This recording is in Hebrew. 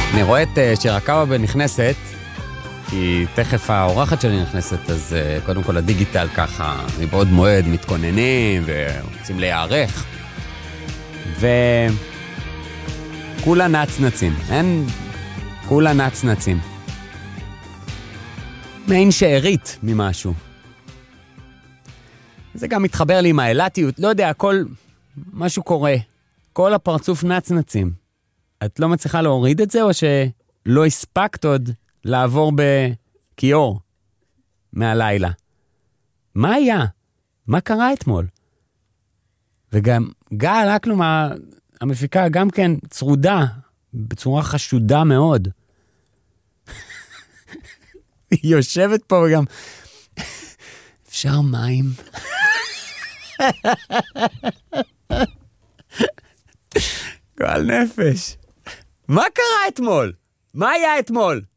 אני רואה את שירה קאבה נכנסת, כי תכף האורחת שלי נכנסת, אז קודם כל הדיגיטל ככה, מבעוד מועד מתכוננים ורוצים להיערך. וכולה נצנצים, אין? כולה נצנצים. מעין שארית ממשהו. זה גם מתחבר לי עם האלטיות, לא יודע, משהו קורה. כל הפרצוף נצנצים. את לא מצליחה להוריד את זה, או שלא הספקת עוד לעבור בכיור מהלילה? מה היה? מה קרה אתמול? וגם גל אקלום, המפיקה, גם כן צרודה, בצורה חשודה מאוד. היא יושבת פה וגם... אפשר מים? גועל נפש. מה קרה אתמול? מה היה אתמול?